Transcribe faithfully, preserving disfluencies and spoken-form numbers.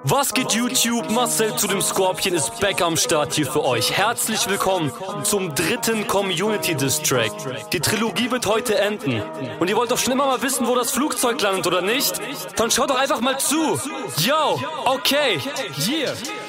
Was geht YouTube? Marcel zu dem Scorpion ist back am Start hier für euch. Herzlich willkommen zum dritten Community Diss Track. Die Trilogie wird heute enden. Und ihr wollt doch schon immer mal wissen, wo das Flugzeug landet, oder nicht? Dann schaut doch einfach mal zu. Yo, okay, yeah.